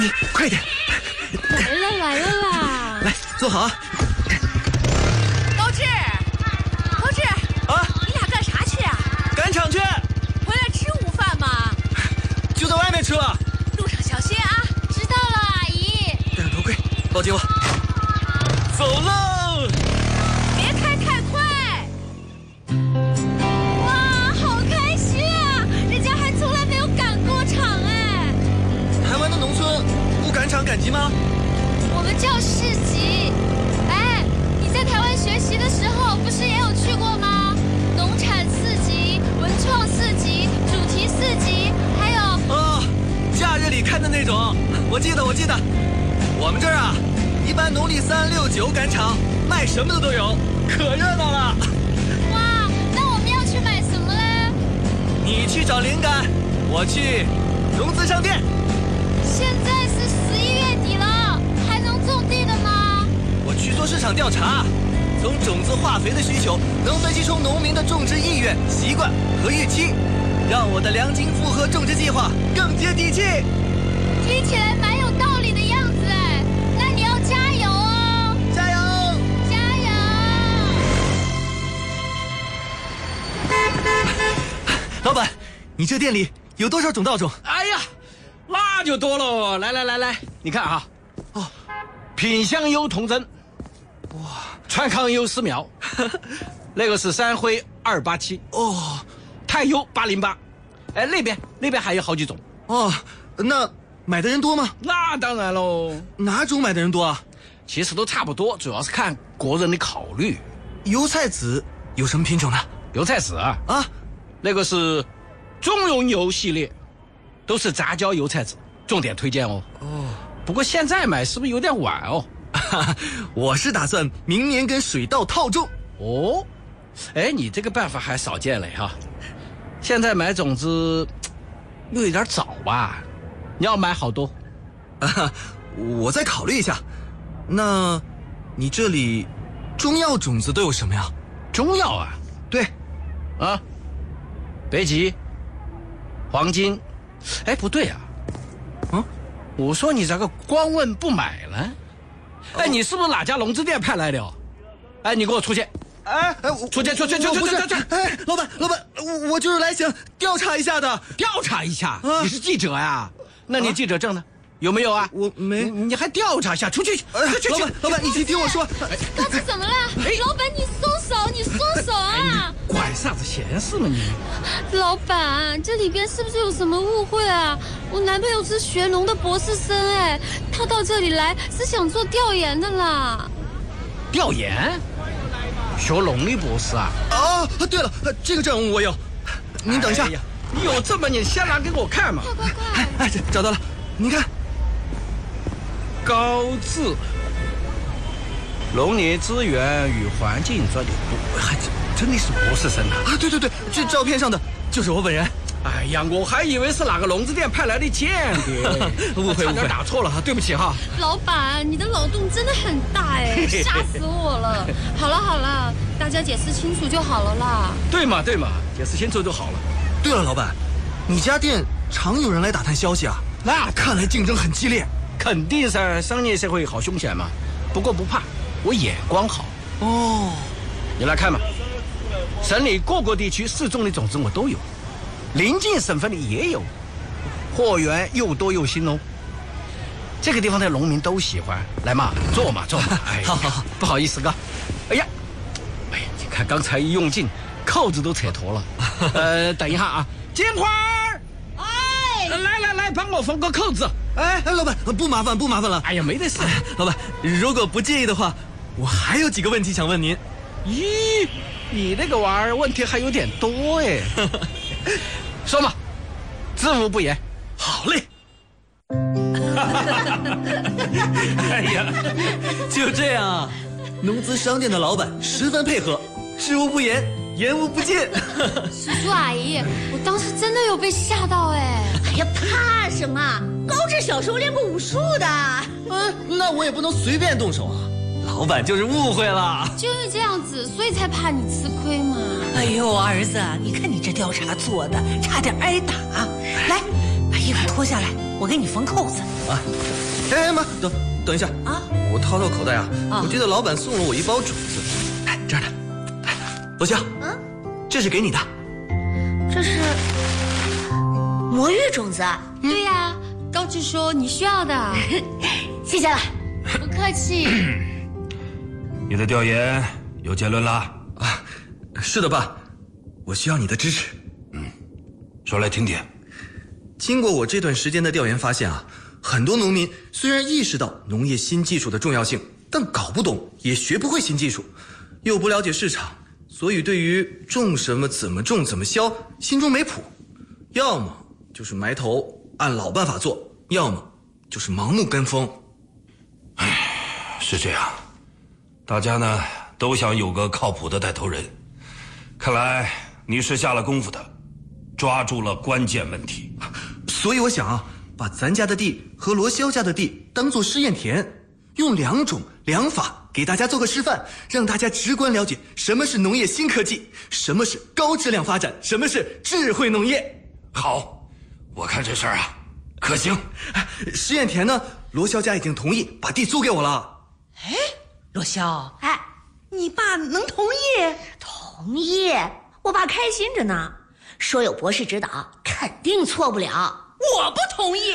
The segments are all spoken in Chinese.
快点！ 来了！ 来，坐好啊！ 高志， 啊， 你俩干啥去啊？ 赶场去， 回来吃午饭吗？ 就在外面吃了。 路上小心啊！ 知道了，阿姨。 戴上头盔，抱紧我。走喽！ 别开太快！ 哇，好开心啊！人家还从来没有赶过场哎。 台湾的农村不赶场赶集吗？ 我们叫市集。哎，你在台湾学习的时候不是也有去过吗？农产市集、文创市集、主题市集，还有哦，假日里看的那种，我记得。我们这儿啊，一般农历3、6、9赶场，卖什么的都有，可热闹了。 哇，那我们要去买什么嘞？ 你去找灵感，我去融资商店。 现在是11月底了，还能种地的吗？ 我去做市场调查，从种子、化肥的需求，能分析出农民的种植意愿、习惯和预期，让我的良金复合种植计划更接地气。 听起来蛮有道理的样子哎，那你要加油哦！ 加油！ 加油！ 老板，你这店里有多少种稻种？ 哎呀，那就多了。来，你看啊，哦，品相优童真，哇，川康优思苗，那个是山辉287， 哦， 太优808，哎，那边还有好几种。 哦，那买的人多吗？ 那当然喽， 哪种买的人多啊？ 其实都差不多，主要是看个人的考虑。 油菜籽有什么品种呢？ 油菜籽啊， 啊， 那个是中荣油系列，都是杂交油菜籽，重点推荐哦。 哦， 不过现在买是不是有点晚哦？ 我是打算明年跟水稻套种。 哦，哎，你这个办法还少见了哈。现在买种子又有点早吧？你要买好多？ 啊，我再考虑一下。那，你这里中药种子都有什么呀？ 中药啊？ 对， 啊，北极、黄金。哎，不对啊。 嗯， 我说你咋个光问不买呢？哎，你是不是哪家农资店派来的哦？哎，你给我出去！ 哎， 出去！ 哎，老板，我就是来想调查一下的。 调查一下？ 啊你是记者呀？那你记者证呢？有没有啊？ 我没。 你还调查一下？出去！ 老板，你听我说。 高志怎么了？老板，你松手啊！ 管啥子闲事嘛你？ 老板，这里边是不是有什么误会啊？我男朋友是学农的博士生哎，他到这里来是想做调研的啦。 调研？学农的博士啊？ 哦，对了，这个证我有，您等一下。 你有这么你先拿给我看嘛。 快！ 哎，找到了，您看。 高质农业资源与环境专业部，还真的是博士生啊！ 对，这照片上的就是我本人。 哎呀，我还以为是哪个农资店派来的间谍， 误会， 差点打错了，对不起哈。 老板，你的脑洞真的很大哎，吓死我了！好了，大家解释清楚就好了啦。 对嘛，解释清楚就好了。 对了，老板，你家店常有人来打探消息啊？ 那看来竞争很激烈。 肯定噻，商业社会好凶险嘛。不过不怕，我眼光好。 哦， 你来看嘛，省里各个地区适种的种子我都有，邻近省份里也有，货源又多又新哦。这个地方的农民都喜欢，来嘛，坐嘛。哎， 好， 不好意思哥。哎呀，你看刚才一用劲，扣子都扯脱了。等一下啊，金花儿， 哎， 来，帮我缝个扣子。 哎，老板，不麻烦了。 哎呀，没得事。 老板，如果不介意的话，我还有几个问题想问您。 咦，你那个玩意儿问题还有点多哎。说嘛，知无不言。 好嘞。哎呀，就这样啊。农资商店的老板十分配合，知无不言，言无不尽。 叔叔阿姨，我当时真的有被吓到哎。 哎呀，怕什么？高志小时候练过武术的。 那我也不能随便动手啊。老板就是误会了。 就是这样子，所以才怕你吃亏嘛。 哎呦，儿子，你看你这调查做的，差点挨打。来，把衣服脱下来，我给你缝扣子。 啊，哎妈，等一下啊！ 我掏掏口袋啊，我记得老板送了我一包种子，哎，这样的，哎，罗香，这是给你的， 这是魔芋种子。 对呀，高志说你需要的。 谢谢了。 不客气。 你的调研有结论啦？ 啊，是的，爸，我需要你的支持。 说来听听。 经过我这段时间的调研发现啊，很多农民虽然意识到农业新技术的重要性，但搞不懂也学不会新技术，又不了解市场，所以对于种什么、怎么种、怎么销，心中没谱，要么就是埋头按老办法做，要么就是盲目跟风。 是这样，大家呢都想有个靠谱的带头人，看来你是下了功夫的，抓住了关键问题。 所以我想啊，把咱家的地和罗霄家的地当做试验田，用2种2法给大家做个示范，让大家直观了解什么是农业新科技，什么是高质量发展，什么是智慧农业。 好，我看这事儿啊可行。 试验田呢，罗霄家已经同意把地租给我了。 哎，罗霄，哎，你爸能同意？同意，我爸开心着呢，说有博士指导，肯定错不了。我不同意。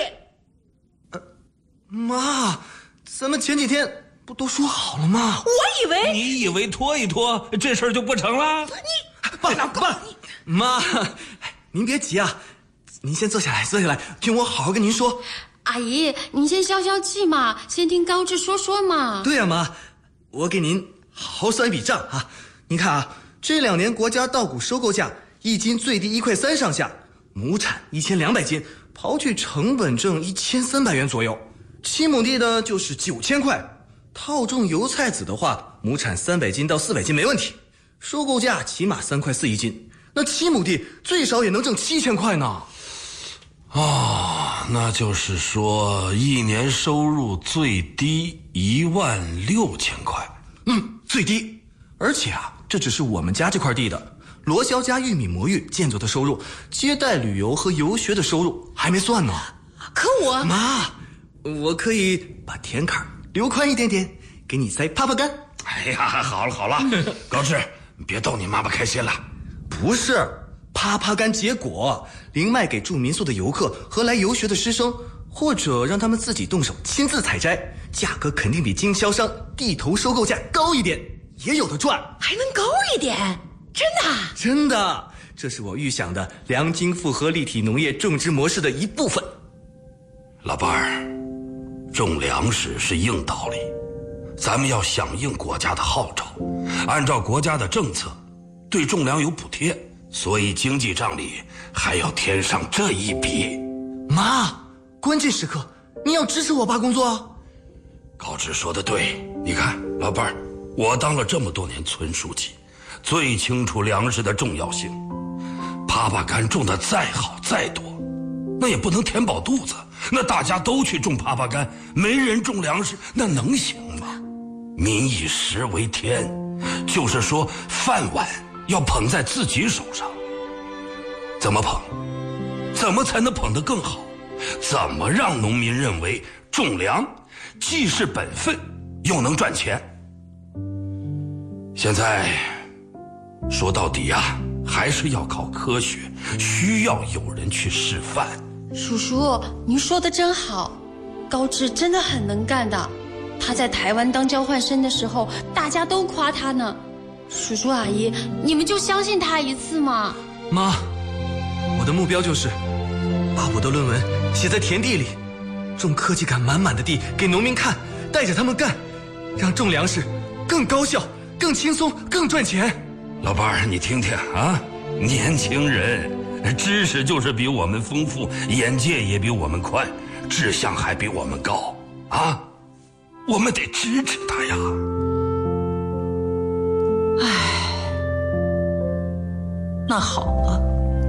妈，咱们前几天不都说好了吗？ 我以为你以为拖一拖这事儿就不成了？ 爸，妈，您别急啊，您先坐下来，听我好好跟您说。 阿姨，您先消消气嘛，先听高志说嘛。 对呀，妈，我给您好好算一笔账啊。您看啊，这2年国家稻谷收购价1斤最低1.3块上下，亩产1200斤，刨去成本挣1300元左右，7亩地的就是9000块。套种油菜籽的话，亩产300斤到400斤没问题，收购价起码3块4一斤，那7亩地最少也能挣7000块呢。 那就是说1年收入最低16000块。 最低。而且啊，这只是我们家这块地的，罗霄家玉米魔芋建筑的收入，接待旅游和游学的收入还没算呢。 可我妈，我可以把田坎留宽一点点，给你栽耙耙杆。 哎呀，好了，高志，别逗你妈妈开心了。 不是，耙耙杆结果，零卖给住民宿的游客和来游学的师生，或者让他们自己动手亲自采摘，价格肯定比经销商地头收购价高一点，也有的赚。 还能高一点？真的？ 真的，这是我预想的良经复合立体农业种植模式的一部分。 老伴儿，种粮食是硬道理，咱们要响应国家的号召，按照国家的政策，对种粮有补贴，所以经济账里还要添上这一笔。 妈，关键时刻你要支持我爸工作啊。 高志说的对，你看老伴儿，我当了这么多年村书记，最清楚粮食的重要性。耙耙杆种的再好再多，那也不能填饱肚子。那大家都去种耙耙杆，没人种粮食，那能行吗？民以食为天，就是说饭碗要捧在自己手上。怎么捧？怎么才能捧得更好？怎么让农民认为种粮既是本分又能赚钱？现在说到底啊，还是要靠科学，需要有人去示范。 叔叔，您说的真好，高志真的很能干的。他在台湾当交换生的时候，大家都夸他呢。叔叔阿姨，你们就相信他一次嘛。 妈，我的目标就是把我的论文写在田地里，种科技感满满的地给农民看，带着他们干，让种粮食更高效、更轻松、更赚钱。 老伴儿，你听听啊，年轻人知识就是比我们丰富，眼界也比我们宽，志向还比我们高啊！我们得支持他呀。 那好，